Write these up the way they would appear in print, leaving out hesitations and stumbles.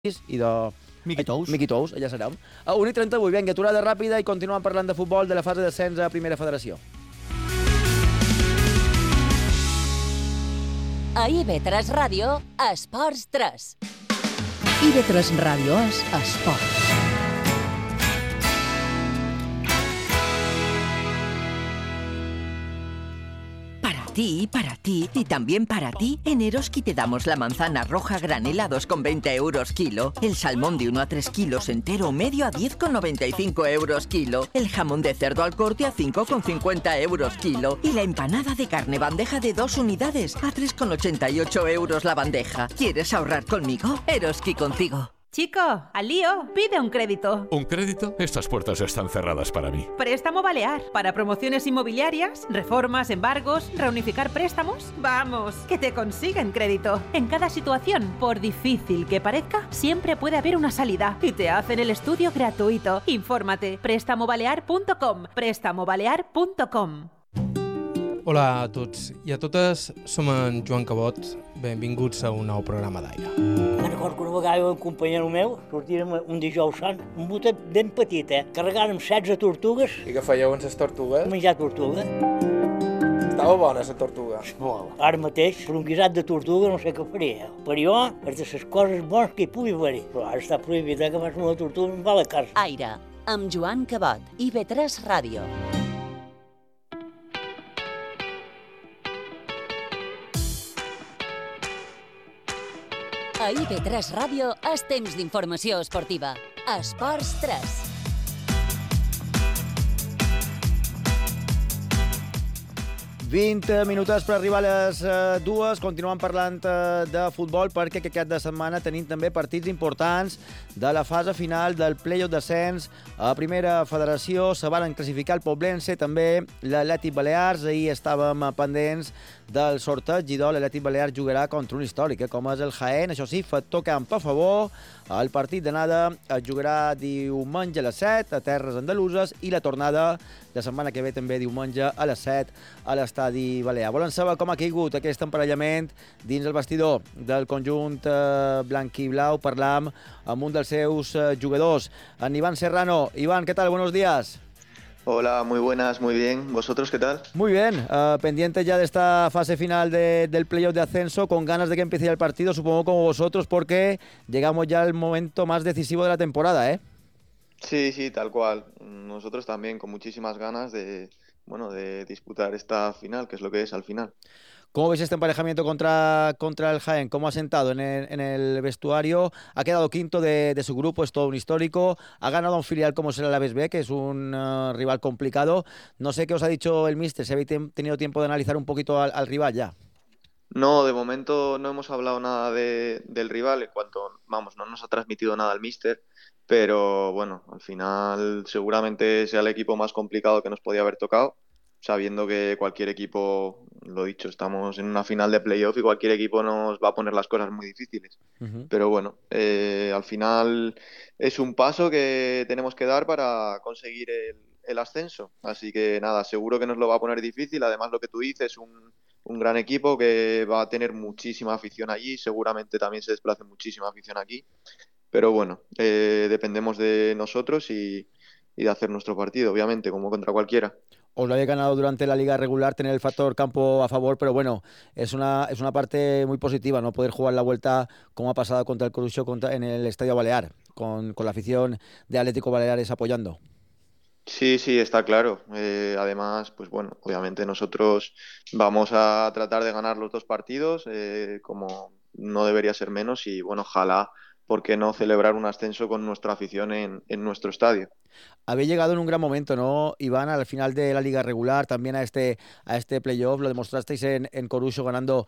i de Miqui Tous. Miqui Tous, allà serem. A 1:38, vinga, aturada ràpida i continuem parlant de futbol de la fase d'ascens a Primera Federació. A IB3 Ràdio, Esports 3. IB3 Ràdio és Esports. Para ti y también para ti, en Eroski te damos la manzana roja granela a 2,20 euros kilo, el salmón de 1 a 3 kilos entero o medio a 10,95 euros kilo, el jamón de cerdo al corte a 5,50 euros kilo y la empanada de carne bandeja de 2 unidades a 3,88 euros la bandeja. ¿Quieres ahorrar conmigo? Eroski contigo. Chico, al lío, pide un crédito. ¿Un crédito? Estas puertas están cerradas para mí. Préstamo Balear. Para promociones inmobiliarias, reformas, embargos, reunificar préstamos. Vamos, que te consiguen crédito. En cada situación, por difícil que parezca, siempre puede haber una salida. Y te hacen el estudio gratuito. Infórmate. Prestamobalear.com. Prestamobalear.com. Hola a tots i a totes, som en Joan Cabot. Benvinguts a un nou programa d'Aire. Recordo que una vegada un companyero meu sortíem un dijous sant, un botet ben petit, carregàrem 16 tortugues. I què fèieu amb les tortugues? Menjar tortuga. Estava bona la tortuga. Molt. Ara mateix, per un guisat de tortuga no sé què faria. Per jo, és de les coses bones que hi pugui haver. Però ara està prohibit que fas una tortuga i va a la casa. Aire, amb Joan Cabot, IB3 Ràdio. A IB3 Ràdio és temps d'informació esportiva. Esports 3. Minuts per arribar a les 2. Continuem parlant de futbol perquè aquest cap de setmana tenim també partits importants de la fase final del play-off d'ascens a Primera Federació. Se van classificar el Poblense, també l'Atlètic Balears. Ahir estàvem pendents del sorteig i l'Atlètic Balears jugarà contra un històric, com és el Jaén. Això sí, factor camp a favor. El partit d'anada es jugarà diumenge a les 7 a Terres Andaluses i la tornada la setmana que ve també diumenge a les 7 a l'Estadi Balear. Volen saber com ha caigut aquest emparellament dins el vestidor del conjunt blanc-i-blau? Parlam amb un dels seus jugadors, en Iván Serrano. Iván, ¿qué tal? Buenos días. Hola, muy buenas, muy bien. ¿Vosotros qué tal? Muy bien, pendiente ya de esta fase final del playoff de ascenso, con ganas de que empiece ya el partido, supongo como vosotros, porque llegamos ya al momento más decisivo de la temporada, ¿eh? Sí, tal cual. Nosotros también con muchísimas ganas de disputar esta final, que es lo que es al final. ¿Cómo ves este emparejamiento contra el Jaén? ¿Cómo ha sentado en el vestuario? Ha quedado quinto de su grupo, es todo un histórico. Ha ganado a un filial como será el Aves B, que es un rival complicado. No sé qué os ha dicho el míster, si habéis tenido tiempo de analizar un poquito al rival ya. No, de momento no hemos hablado nada del rival, en cuanto, no nos ha transmitido nada el míster, pero bueno, al final seguramente sea el equipo más complicado que nos podía haber tocado, sabiendo que cualquier equipo, lo dicho, estamos en una final de playoff y cualquier equipo nos va a poner las cosas muy difíciles. Uh-huh. Pero bueno, al final es un paso que tenemos que dar para conseguir el ascenso. Así que nada, seguro que nos lo va a poner difícil. Además, lo que tú dices, un gran equipo que va a tener muchísima afición allí. Seguramente también se desplace muchísima afición aquí. Pero bueno, dependemos de nosotros y de hacer nuestro partido, obviamente, como contra cualquiera. Os lo había ganado durante la liga regular, tener el factor campo a favor, pero bueno, es una parte muy positiva, ¿no? Poder jugar la vuelta como ha pasado contra el Corucho en el Estadio Balear, con la afición de Atlético Baleares apoyando. Sí, está claro. Además, pues bueno, obviamente nosotros vamos a tratar de ganar los dos partidos, como no debería ser menos, y bueno, ojalá, ¿por qué no celebrar un ascenso con nuestra afición en nuestro estadio? Habéis llegado en un gran momento, ¿no, Iván? Al final de la liga regular, también a este playoff, lo demostrasteis en Corucho ganando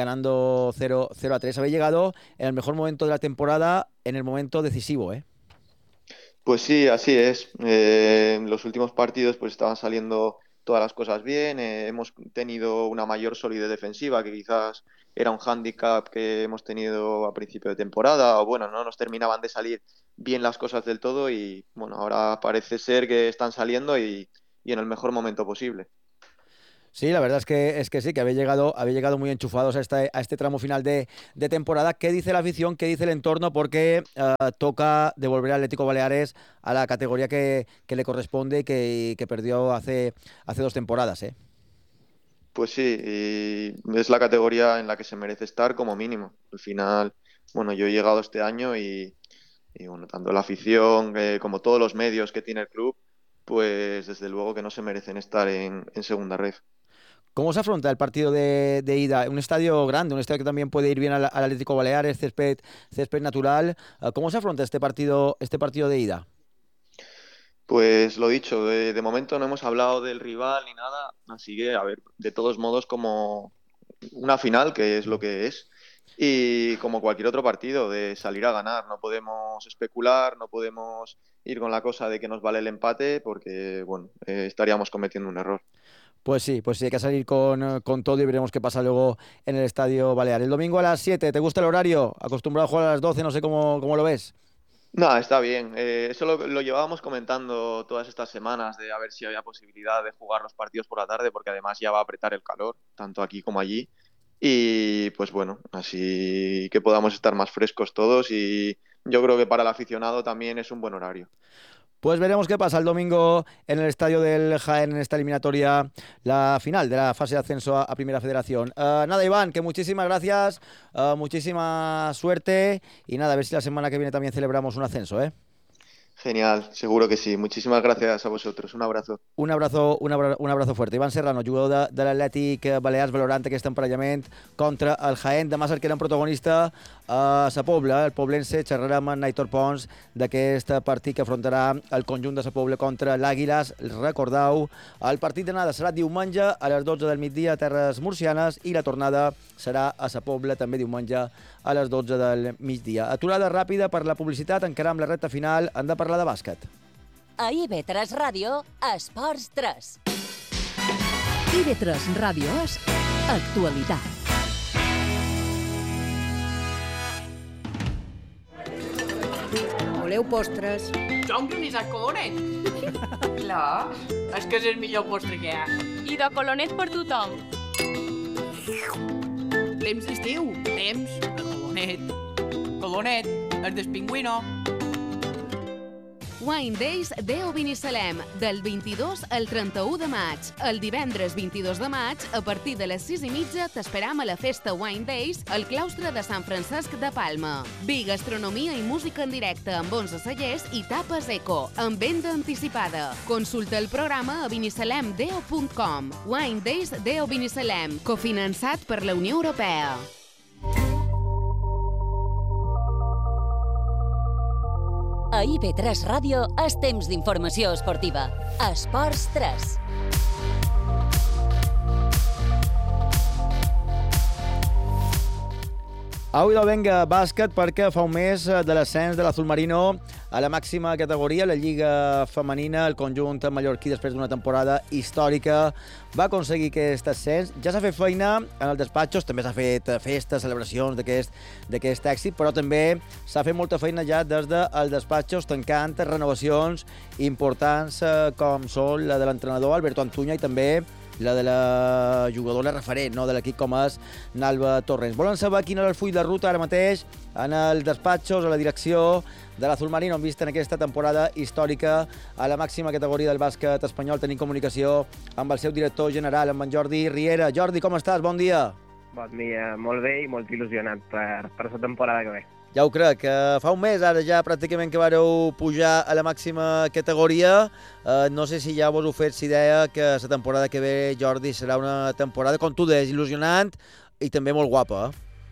0-3. Habéis llegado en el mejor momento de la temporada, en el momento decisivo, ¿eh? Pues sí, así es. En los últimos partidos pues estaban saliendo todas las cosas bien. Hemos tenido una mayor solidez defensiva, que quizás era un hándicap que hemos tenido a principio de temporada, o bueno, no nos terminaban de salir bien las cosas del todo, y bueno, ahora parece ser que están saliendo y en el mejor momento posible. Sí, la verdad es que sí, que había llegado muy enchufados a este tramo final de temporada. ¿Qué dice la afición? ¿Qué dice el entorno? Porque toca devolver al Atlético Baleares a la categoría que le corresponde y que perdió hace 2 temporadas, ¿eh? Pues sí, y es la categoría en la que se merece estar como mínimo. Al final, bueno, yo he llegado este año y bueno, tanto la afición como todos los medios que tiene el club, pues desde luego que no se merecen estar en segunda ref. ¿Cómo se afronta el partido de ida? Un estadio grande, un estadio que también puede ir bien al Atlético Baleares, césped natural. ¿Cómo se afronta este partido de ida? Pues lo dicho, de momento no hemos hablado del rival ni nada, así que a ver, de todos modos como una final, que es lo que es, y como cualquier otro partido, de salir a ganar. No podemos especular, no podemos ir con la cosa de que nos vale el empate, porque bueno, estaríamos cometiendo un error. Pues sí, hay que salir con todo y veremos qué pasa luego en el Estadio Balear. El domingo a las 7, ¿te gusta el horario? Acostumbrado a jugar a las 12, no sé cómo lo ves. No, está bien. Eso lo llevábamos comentando todas estas semanas, de a ver si había posibilidad de jugar los partidos por la tarde, porque además ya va a apretar el calor, tanto aquí como allí. Y pues bueno, así que podamos estar más frescos todos y yo creo que para el aficionado también es un buen horario. Pues veremos qué pasa el domingo en el Estadio del Jaén en esta eliminatoria, la final de la fase de ascenso a Primera Federación. Nada, Iván, que muchísimas gracias, muchísima suerte y nada, a ver si la semana que viene también celebramos un ascenso, ¿eh? Genial, seguro que sí. Muchísimas gracias a vosotros. Un abrazo. Un abrazo fuerte. Iván Serrano, jugador de l'Atlètic Balears, valorant aquest emparellament contra el Jaén. Demà cercarem protagonista a Sa Pobla. El poblense xerrarà amb Aitor Pons d'aquest partit que afrontarà el conjunt de Sa Pobla contra l'Àguiles. Recordeu, el partit d'anada serà diumenge a les 12 del migdia a Terres Murcianes i la tornada serà a Sa Pobla també diumenge a les 12 del migdia. Aturada ràpida per la publicitat, encara amb la recta final. Hem de parlar de bàsquet. A IB3 Ràdio, Esports 3. IB3 Ràdio és actualitat. Voleu postres? Jo un granissat colonet. Clar, és que és el millor postre que hi ha. I de colonet per tothom. Temps d'estiu, temps de colonet. Colonet, el del pingüino. Wine Days Deo Binissalem, del 22 al 31 de maig. El divendres 22 de maig, a partir de les 6:30, t'esperam a la festa Wine Days al claustre de Sant Francesc de Palma. Vi, gastronomia i música en directe amb 11 cellers i tapes eco, amb venda anticipada. Consulta el programa a binissalemdeo.com. Wine Days Deo Binissalem, cofinançat per la Unió Europea. A IB3 Ràdio és temps d'informació esportiva. Esports 3. Avui del Venga Bàsquet perquè fa un mes de l'ascens de l'Azul Marino a la màxima categoria, la Lliga Femenina. El conjunt mallorquí, després d'una temporada històrica, va aconseguir aquest ascens. Ja s'ha fet feina en els despatxos, també s'ha fet festes, celebracions d'aquest èxit, però també s'ha fet molta feina ja des dels despatxos, tancant renovacions importants com són la de l'entrenador Alberto Antuña i també la de la jugadora referent, no, de l'equip com és Nalba Torrents. Volen saber quin és el full de ruta ara mateix en els despatxos, a la direcció de l'Azul Marino. Han vist en aquesta temporada històrica a la màxima categoria del bàsquet espanyol. Tenim comunicació amb el seu director general, amb en Jordi Riera. Jordi, com estàs? Bon dia. Bon dia, molt bé i molt il·lusionat per la temporada que ve. Ja ho crec, fa un mes ara ja pràcticament que vareu pujar a la màxima categoria. No sé si ja vos heu fet idea que la temporada que ve, Jordi, serà una temporada, com tu deies, il·lusionant i també molt guapa.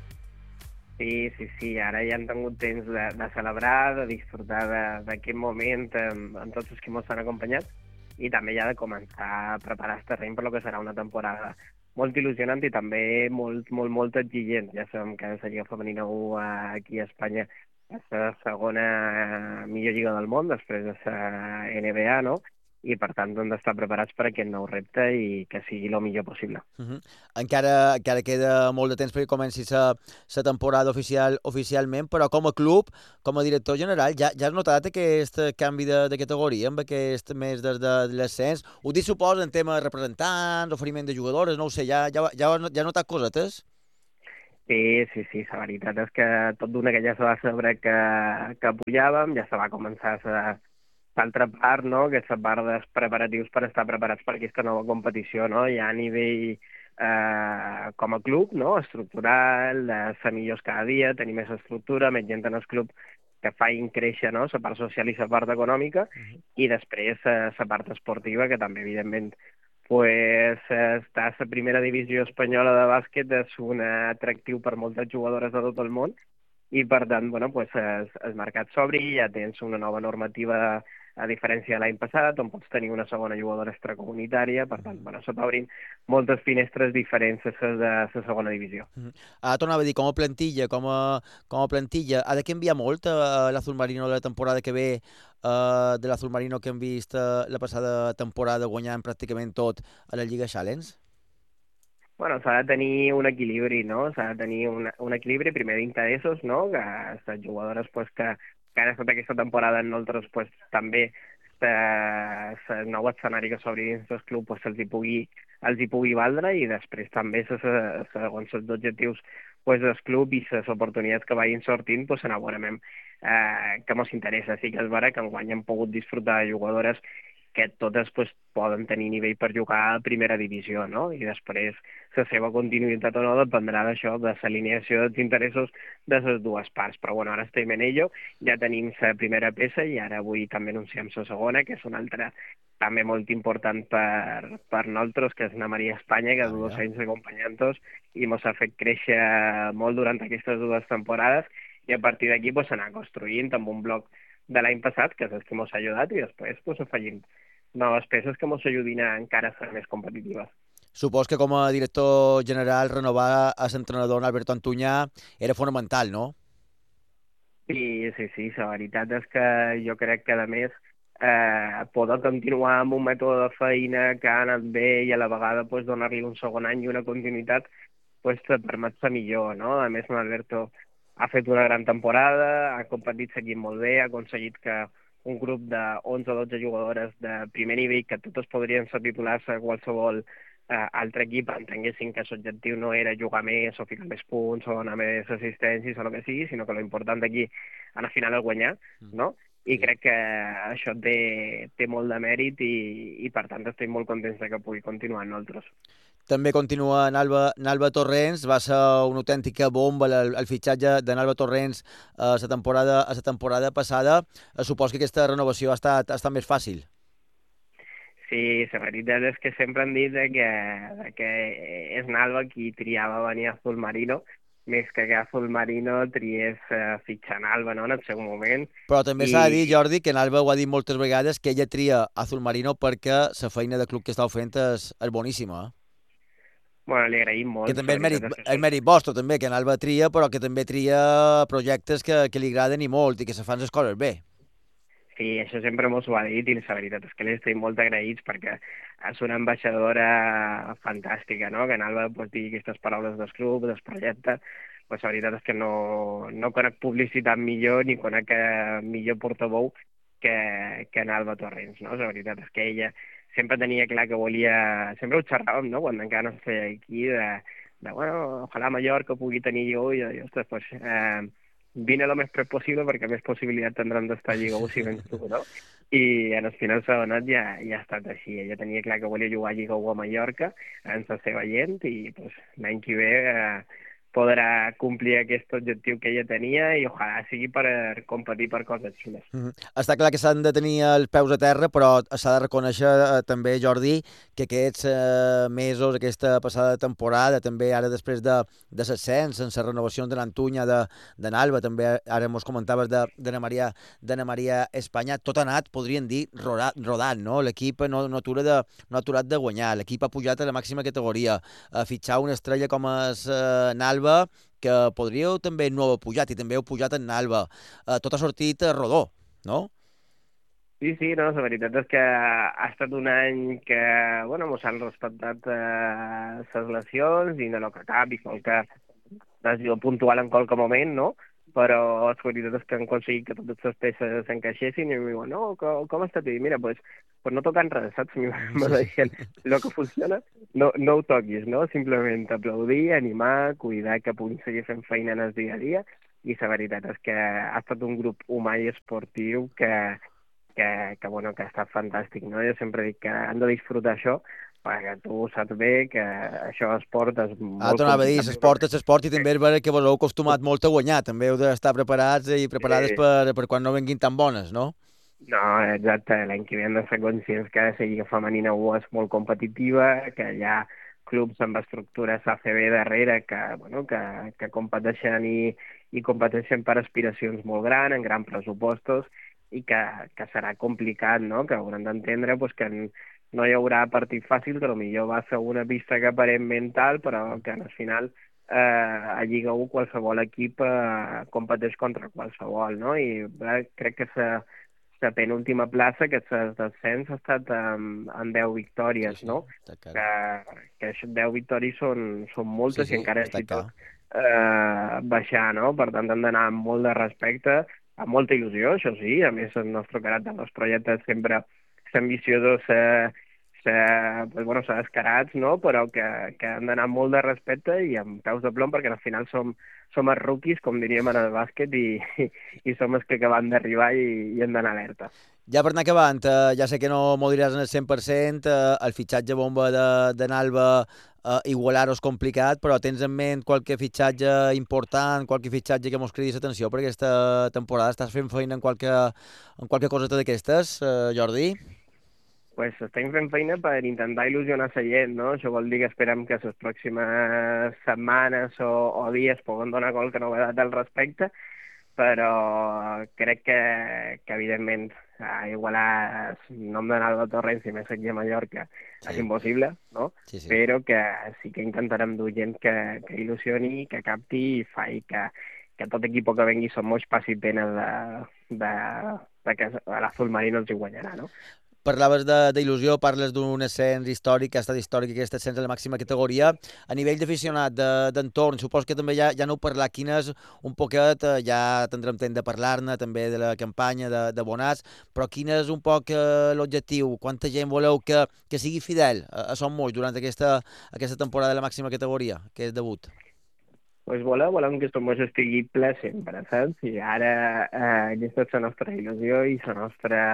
Sí, ara ja hem tingut temps de celebrar, de disfrutar d'aquest moment amb tots els que ens han acompanyat i també ja de començar a preparar el terreny per lo que serà una temporada molt il·lusionant i també molt exigent. Ja sabem que la Lliga Femenina 1 aquí a Espanya és la segona millor lliga del món, després de la NBA, no? i per tant hem d'estar preparats per aquest nou repte i que sigui el millor possible. Encara queda molt de temps perquè comenci la temporada oficialment, però com a club, com a director general, ja has notat aquest canvi de categoria amb aquest mes de l'ascens? Ho dic, suposo, en tema de representants, oferiment de jugadores, no ho sé, ja has notat cosetes? Sí, la veritat és que tot d'una que ja se va saber que pujàvem, ja se va començar l'altra part, no?, aquesta part dels preparatius per estar preparats per aquesta nova competició, no?, ja a nivell com a club, no?, estructural, de ser millors cada dia, tenir més estructura, més gent en el club que facin créixer, no?, la part social i la part econòmica, i després la part esportiva, que també, evidentment, està a la primera divisió espanyola de bàsquet, és un atractiu per moltes jugadores de tot el món, i per tant, el mercat s'obri, ja tens una nova normativa a diferència de l'any passat, on pots tenir una segona jugadora extracomunitària, per tant, se t'obrin moltes finestres diferents a la segona divisió. Ara tornava a dir, com a plantilla, ha de canviar molt l'Azul Marino de la temporada que ve, de l'Azul Marino que hem vist la passada temporada guanyant pràcticament tot a la Lliga Challenge? S'ha de tenir un equilibri, no? S'ha de tenir un equilibri, primer d'interessos, no?, que les jugadores que han estat aquesta temporada en nosaltres també el nou escenari que s'obri dins del club els hi pugui valdre, i després també segons els objectius del club i les oportunitats que vagin sortint s'enamorem que ens interessa. Sí que és vera que enguany hem pogut disfrutar de jugadores que totes poden tenir nivell per jugar a primera divisió, no? I després la seva continuïtat o no dependrà d'això, de l'alineació dels interessos de les dues parts. Però ara estem en ello, ja tenim la primera peça i ara avui també anunciem la segona, que és una altra també molt important per nosaltres, que és Ana Maria Espanya, que 2 anys acompanyant-nos i ens ha fet créixer molt durant aquestes 2 temporades, i a partir d'aquí anar construint amb un bloc de l'any passat, que és el que ens ha ajudat, i després afegint noves peces que ens ajudin a encara ser més competitives. Supos que com a director general renovar a l'entrenador Alberto Antuña era fonamental, no? Sí, la veritat és que jo crec que, a més, poder continuar amb un mètode de feina que ha anat bé i a la vegada donar-li un segon any i una continuïtat te permet ser millor, no? A més, Alberto ha fet una gran temporada, ha competit seguint molt bé, ha aconseguit que un grup de 11 o 12 jugadores de primer nivell, que totes podrien ser titulars a qualsevol altre equip, entenguessin que l'objectiu no era jugar més o ficar més punts o donar més assistències o el que sigui, sinó que l'important d'aquí al final és guanyar, no? I crec que això té molt de mèrit i per tant estem molt contents que pugui continuar amb nosaltres. També continua Nalba Torrents, va ser una autèntica bomba el fitxatge de Nalba Torrents a la temporada passada. Suposo que aquesta renovació ha estat més fàcil. Sí, la veritat és que sempre han dit que és Nalba qui triava venir a Azul Marino, més que Azul Marino triés fitxar Nalba, no?, en el seu moment. Però també s'ha de dir, Jordi, que Nalba ho ha dit moltes vegades, que ella tria Azul Marino perquè la feina de club que estàu fent és boníssima. Li agraïm molt. Que també és mèrit vostre, també, que Nalba tria, però que també tria projectes que li agraden i molt i que se fan les coses bé. Sí, això sempre m'ho ha dit i la veritat és que li estem molt agraïts perquè és una ambaixadora fantàstica, no?, que Nalba digui aquestes paraules del club, del projecte. La veritat és que no conec publicitat millor ni conec millor portaveu que Nalba Torrents, no? La veritat és que ella sempre tenia clar que volia... Sempre ho xerràvem, no?, quan encara no es feia aquí, ojalà a Mallorca pugui tenir jo, i ostres, vine lo més prep possible perquè més possibilitat tindrem d'estar a Lliga U si vens tu, no? I en el final s'ha donat ja ha estat així. Ella tenia clar que volia jugar a Lliga U a Mallorca, ens la seva gent, i l'any que ve podrà complir aquest objectiu que ella tenia i ojalà sigui per competir per coses xules. Està clar que s'han de tenir els peus a terra, però s'ha de reconèixer també, Jordi, que aquests mesos, aquesta passada temporada, també ara després de l'ascens, sense renovacions de l'Antuña, de Nalba, també ara mos comentaves d'Ana Maria Espanya, tot ha anat, podríem dir, rodant, no? L'equip no ha aturat de guanyar, l'equip ha pujat a la màxima categoria, a fitxar una estrella com és Nalba, que podríeu també no haver pujat, i també heu pujat en Nalba. Tot ha sortit rodó, no? Sí, no, la veritat és que ha estat un any que, bueno, mos han respectat les lesions i de lo que cap i qualque lesió puntual en qualque moment, no? Però la veritat és que han aconseguit que totes les peces s'encaixessin i em diuen, no, com està? I mira, pues no tocant res, saps? Me deien, el que funciona, no ho toquis, no? Simplement aplaudir, animar, cuidar que puguin seguir fent feina en el dia a dia, i la veritat és que ha estat un grup humà i esportiu que ha estat fantàstic, no? Jo sempre dic que han de disfrutar això, perquè tu saps bé que això d'esport és molt t'anava a dir, complicat. és esport i també és vera que vos heu acostumat molt a guanyar, també heu d'estar preparats i preparades per quan no venguin tan bones, no? No, exacte, l'any que ve hem de ser conscients que la Lliga Femenina 1 és molt competitiva, que hi ha clubs amb estructures ACB darrere que competeixen i competeixen per aspiracions molt grans, en grans pressupostos, i que serà complicat, no? Que hauran d'entendre que no hi haurà partit fàcil, que potser va ser una pista que aparentment tal, però que al final a Lliga 1 qualsevol equip competeix contra qualsevol, no? I crec que la penúltima plaça, que és el descens, ha estat amb 10 victòries, no? Que 10 victòries són moltes i encara així tot baixar, no? Per tant, hem d'anar amb molt de respecte, amb molta il·lusió, això sí, a més el nostre caràcter dels projectes sempre s'ambiciosos, s'ha descarats, no? Però que han d'anar amb molt de respecte i amb peus de plom, perquè al final som els rookies, com diríem en el bàsquet, i som els que acabem d'arribar i hem d'anar alerta. Ja per anar acabant, ja sé que no m'ho diràs en el 100%, el fitxatge bomba de Nalba igualar-ho és complicat, però tens en ment qualque fitxatge important, qualque fitxatge que mos cridi l'atenció per aquesta temporada? Estàs fent feina en qualque coseta d'aquestes, Jordi? Pues estem fent feina per intentar il·lusionar la gent, no? Això vol dir que esperem que les pròximes setmanes o dies puguem donar qualque novedat al respecte, però crec que evidentment igualar el nom de Nalba Torrents i més aquí a Mallorca és impossible, no? Sí. Però que sí que intentarem dur gent que il·lusioni, que capti i faci que tot equip que vengui som molts passi pena de que l'Azul Marino els hi guanyarà, no? Parlaves d'il·lusió, parles d'un ascens històric, que ha estat històric aquest ascens a la màxima categoria. A nivell d'aficionat, d'entorn, supos que també ja n'heu parlat. Quin és un poquet, ja tindrem temps de parlar-ne també de la campanya de Bonats, però quin és un poc l'objectiu? Quanta gent voleu que sigui fidel a Som Moix durant aquesta temporada de la màxima categoria, que és debut? Pues volem que Som Moix estigui ple sempre, saps? I ara aquesta és la nostra il·lusió i la nostra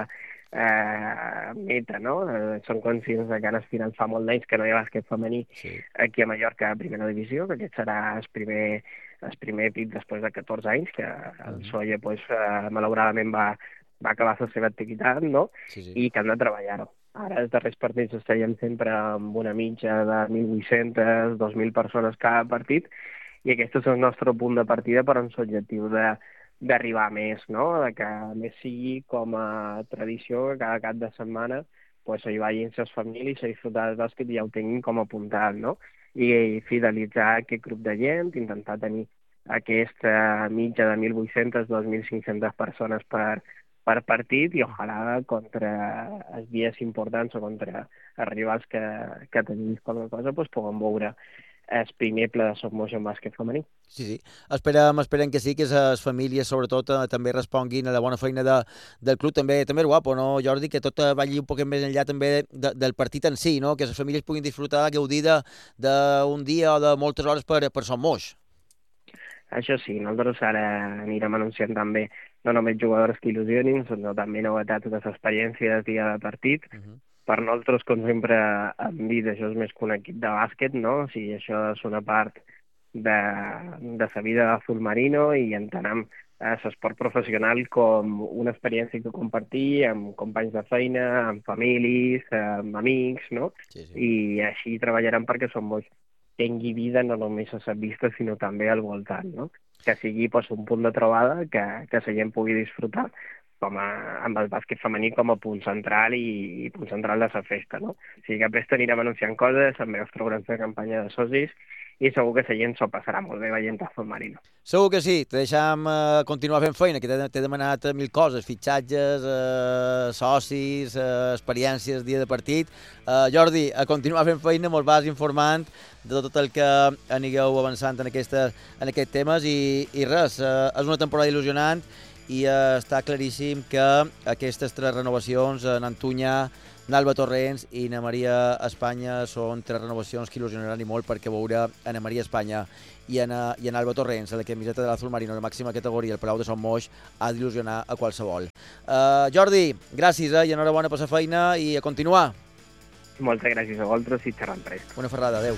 meta, no? Som conscients que en el final fa molt d'anys que no hi ha bàsquet femení aquí a Mallorca a primera divisió, que aquest serà el primer equip després de 14 anys, que el Solla malauradament va acabar la seva activitat, no? I que hem de treballar-ho. Ara els darrers partits estaríem sempre amb una mitja de 1.800, 2.000 persones cada partit, i aquest és el nostre punt de partida per un objectiu d'arribar a més, no? Que més sigui com a tradició que cada cap de setmana hi vagin les famílies a disfrutar del bàsquet i ja ho tinguin com a puntal, no? I fidelitzar aquest grup de gent, intentar tenir aquesta mitja de 1.800, 2.500 persones per partit i ojalà contra els dies importants o contra els rivals que tenim qualque cosa puguem veure el primer ple de Som Moix en bàsquet femení. Sí. Esperem que sí, que les famílies sobretot també responguin a la bona feina del club. També és guapo, no, Jordi, que tot vagi un poc més enllà també del partit en si, no? Que les famílies puguin disfrutar, gaudir d'un dia o de moltes hores per Som Moix. Això sí, nosaltres ara anirem anunciant també no només jugadors que il·lusionin, sinó també novetats de l'experiència de dia de partit. Per nosaltres, com sempre hem dit, això és més que un equip de bàsquet, no? O sigui, això és una part de la vida d'Azul Marino i entenem l'esport professional com una experiència que compartir amb companys de feina, amb famílies, amb amics, no? I així treballarem perquè Som Moix tingui vida no només a les vistes, sinó també al voltant, no? Que sigui un punt de trobada que la gent pugui disfrutar amb el bàsquet femení com a punt central i punt central de la festa, no? O sigui que després anirem anunciant coses, també els programes de campanya de socis i segur que la gent s'ho passarà molt bé veient el Submarino. Segur que sí, te deixam continuar fent feina, que t'he demanat 1000 coses, fitxatges, socis, experiències, dia de partit. Jordi, a continuar fent feina, mos vas informant de tot el que anigueu avançant en aquests temes i res, és una temporada il·lusionant i està claríssim que aquestes 3 renovacions, en Antuña, Alba Torrents i Ana Maria Espanya són 3 renovacions que il·lusionaran i molt perquè veure Ana Maria Espanya i en Alba Torrents, a la camiseta de l'Azul Marino, la màxima categoria, el Palau de Sant Moix, ha d'il·lusionar a qualsevol. Jordi, gràcies i enhorabona per la feina i a continuar. Moltes gràcies a vosaltres i xerrant prest. Una ferrada, adeu.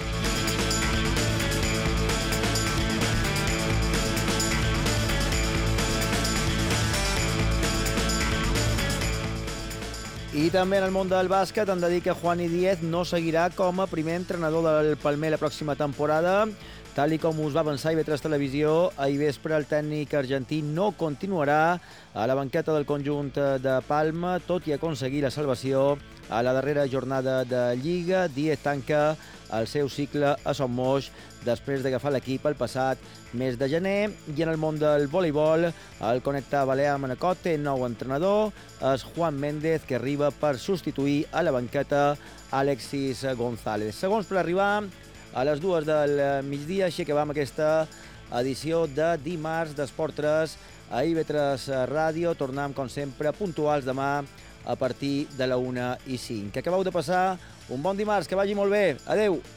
I també en el món del bàsquet hem de dir que Juani Díez no seguirà com a primer entrenador del Palmer la pròxima temporada. Tal com us va avançar IB3 Televisió, ahir vespre el tècnic argentí no continuarà a la banqueta del conjunt de Palma, tot i aconseguir la salvació a la darrera jornada de Lliga. Díez tanca el seu cicle a Son Moix després d'agafar l'equip el passat mes de gener. I en el món del voleibol, el Connecta Balear Manacor té nou entrenador, és Juan Méndez, que arriba per substituir a la banqueta Alexis González. Segons per arribar a les 2 del migdia, així acabam aquesta edició de dimarts d'Esport 3 a IB3 Ràdio. Tornem, com sempre, puntuals demà a partir de la 1:05. Que acabeu de passar un bon dimarts, que vagi molt bé. Adeu!